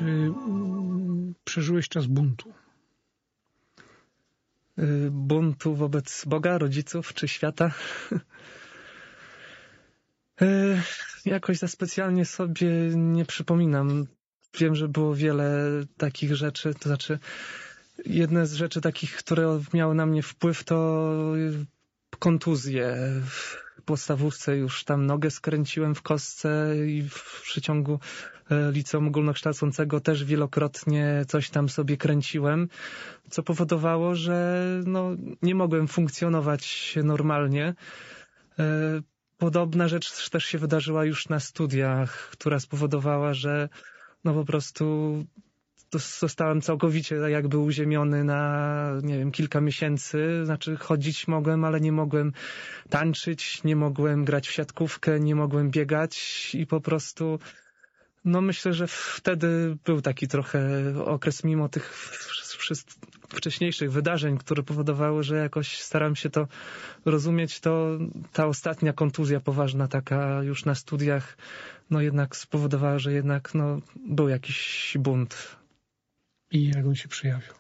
Czy przeżyłeś czas buntu? Buntu wobec Boga, rodziców czy świata? Jakoś za specjalnie sobie nie przypominam. Wiem, że było wiele takich rzeczy, to znaczy jedne z rzeczy takich, które miały na mnie wpływ, to kontuzje. W podstawówce już tam nogę skręciłem w kostce i w przeciągu liceum ogólnokształcącego też wielokrotnie coś tam sobie kręciłem, co powodowało, że nie mogłem funkcjonować normalnie. Podobna rzecz też się wydarzyła już na studiach, która spowodowała, że po prostu zostałem całkowicie jakby uziemiony na, kilka miesięcy. Znaczy chodzić mogłem, ale nie mogłem tańczyć, nie mogłem grać w siatkówkę, nie mogłem biegać i po prostu myślę, że wtedy był taki trochę okres mimo tych wcześniejszych wydarzeń, które powodowały, że jakoś staram się to rozumieć, to ta ostatnia kontuzja poważna taka już na studiach, jednak spowodowała, że jednak był jakiś bunt. I jak on się przejawił?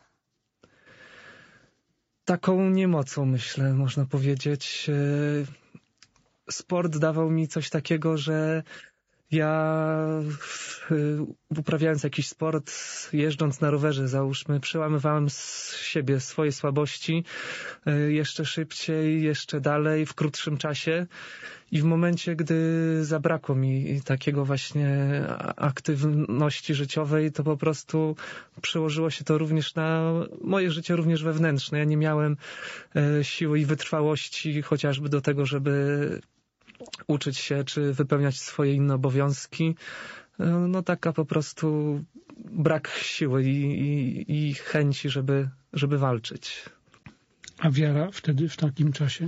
Taką niemocą, myślę, można powiedzieć. Sport dawał mi coś takiego, że ja uprawiając jakiś sport, jeżdżąc na rowerze, załóżmy, przełamywałem z siebie swoje słabości jeszcze szybciej, jeszcze dalej, w krótszym czasie. I w momencie, gdy zabrakło mi takiego właśnie aktywności życiowej, to po prostu przełożyło się to również na moje życie, również wewnętrzne. Ja nie miałem siły i wytrwałości chociażby do tego, żeby uczyć się, czy wypełniać swoje inne obowiązki. Taka po prostu brak siły i chęci, żeby walczyć. A wiara wtedy, w takim czasie?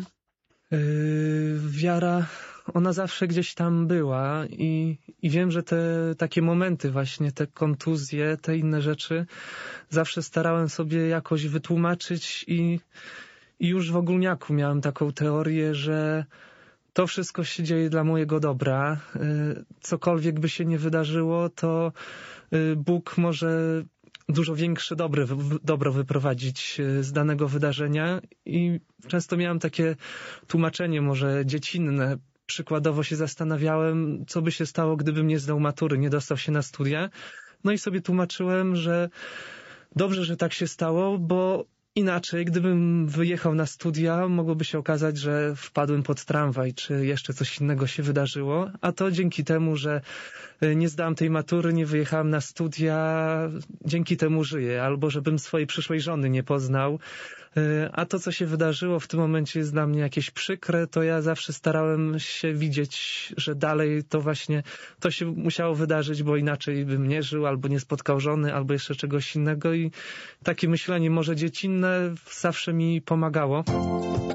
Wiara, ona zawsze gdzieś tam była i wiem, że te takie momenty właśnie, te kontuzje, te inne rzeczy zawsze starałem sobie jakoś wytłumaczyć i już w ogólniaku miałem taką teorię, że to wszystko się dzieje dla mojego dobra. Cokolwiek by się nie wydarzyło, to Bóg może dużo większe dobro wyprowadzić z danego wydarzenia i często miałem takie tłumaczenie może dziecinne. Przykładowo się zastanawiałem, co by się stało, gdybym nie zdał matury, nie dostał się na studia. I sobie tłumaczyłem, że dobrze, że tak się stało, bo inaczej, gdybym wyjechał na studia, mogłoby się okazać, że wpadłem pod tramwaj, czy jeszcze coś innego się wydarzyło, a to dzięki temu, że nie zdałem tej matury, nie wyjechałem na studia, dzięki temu żyję, albo żebym swojej przyszłej żony nie poznał, a to, co się wydarzyło w tym momencie jest dla mnie jakieś przykre, to ja zawsze starałem się widzieć, że dalej to właśnie, to się musiało wydarzyć, bo inaczej bym nie żył, albo nie spotkał żony, albo jeszcze czegoś innego i takie myślenie może dziecinne zawsze mi pomagało.